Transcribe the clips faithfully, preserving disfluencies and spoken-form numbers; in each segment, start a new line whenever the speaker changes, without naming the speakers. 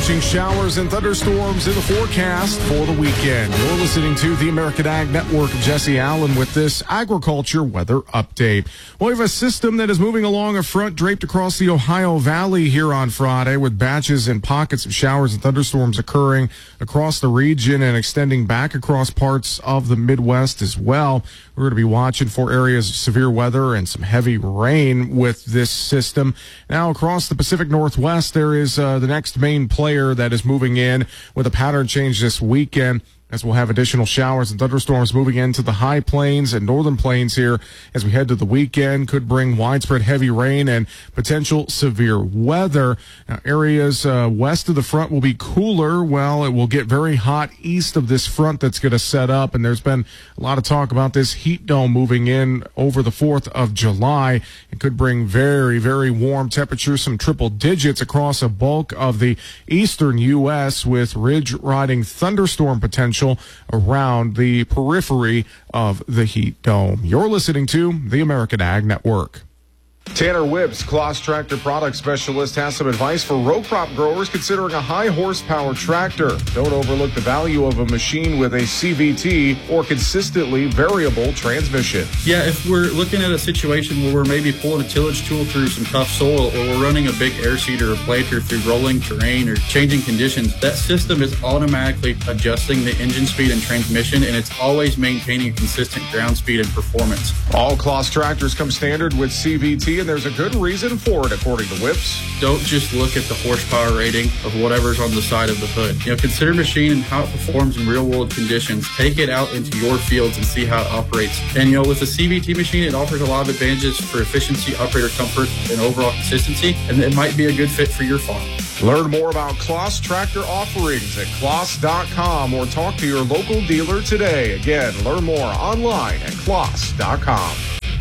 Matching showers and thunderstorms in the forecast for the weekend. You're listening to the American Ag Network. Jesse Allen with this agriculture weather update. Well, we have a system that is moving along a front draped across the Ohio Valley here on Friday, with batches and pockets of showers and thunderstorms occurring across the region and extending back across parts of the Midwest as well. We're going to be watching for areas of severe weather and some heavy rain with this system. Now, across the Pacific Northwest, there is uh, the next main player that is moving in with a pattern change this weekend, as we'll have additional showers and thunderstorms moving into the high plains and northern plains here as we head to the weekend. Could bring widespread heavy rain and potential severe weather. Now, areas uh, west of the front will be cooler. Well, it will get very hot east of this front that's going to set up, and there's been a lot of talk about this heat dome moving in over the fourth of July. It could bring very, very warm temperatures, some triple digits across a bulk of the eastern U S with ridge-riding thunderstorm potential around the periphery of the heat dome. You're listening to the American Ag Network. Tanner Whibbs, Kloss Tractor Product Specialist, has some advice for row crop growers considering a high horsepower tractor. Don't overlook the value of a machine with a C V T or consistently variable transmission.
Yeah, if we're looking at a situation where we're maybe pulling a tillage tool through some tough soil, or we're running a big air seeder or planter through rolling terrain or changing conditions, that system is automatically adjusting the engine speed and transmission, and it's always maintaining a consistent ground speed and performance.
All Kloss tractors come standard with C V T, and there's a good reason for it, according to Whips.
Don't just look at the horsepower rating of whatever's on the side of the hood. You know, consider machine and how it performs in real-world conditions. Take it out into your fields and see how it operates. And, you know, with the C V T machine, it offers a lot of advantages for efficiency, operator comfort, and overall consistency, and it might be a good fit for your farm.
Learn more about Kloss tractor offerings at kloss dot com or talk to your local dealer today. Again, learn more online at kloss dot com.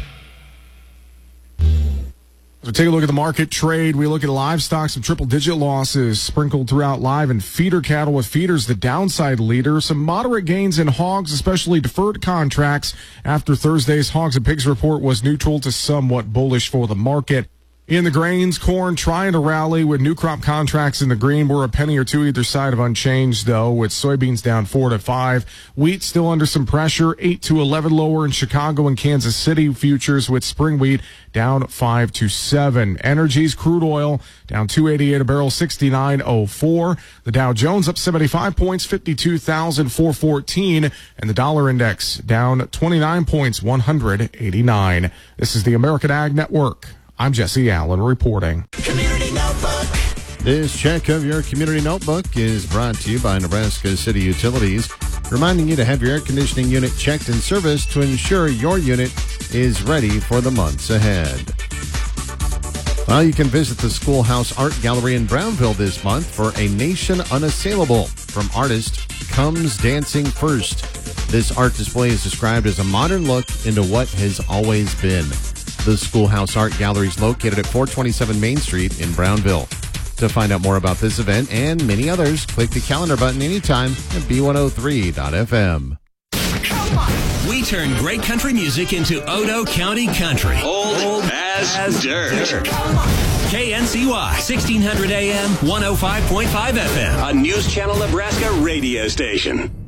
So take a look at the market trade. We look at livestock, some triple-digit losses sprinkled throughout live and feeder cattle, with feeders the downside leader. Some moderate gains in hogs, especially deferred contracts, after Thursday's Hogs and Pigs report was neutral to somewhat bullish for the market. In the grains, corn trying to rally with new crop contracts in the green. We're a penny or two either side of unchanged, though, with soybeans down four to five. Wheat still under some pressure, eight to eleven lower in Chicago and Kansas City futures, with spring wheat down five to seven. Energies, crude oil down two eighty-eight a barrel, sixty-nine oh four. The Dow Jones up seventy-five points, fifty-two thousand four hundred fourteen, and the dollar index down twenty-nine points, one hundred eighty-nine. This is the American Ag Network. I'm Jesse Allen reporting.
Community Notebook.
This check of your Community Notebook is brought to you by Nebraska City Utilities, reminding you to have your air conditioning unit checked and serviced to ensure your unit is ready for the months ahead. Well, you can visit the Schoolhouse Art Gallery in Brownville this month for A Nation Unassailable from artist Comes Dancing First. This art display is described as a modern look into what has always been. The Schoolhouse Art Gallery is located at four twenty-seven Main Street in Brownville. To find out more about this event and many others, click the calendar button anytime at B one oh three dot F M.
We turn great country music into Odo County country.
Old, Old as, as dirt. dirt.
K N C Y, sixteen hundred A M, one oh five point five F M.
A News Channel Nebraska radio station.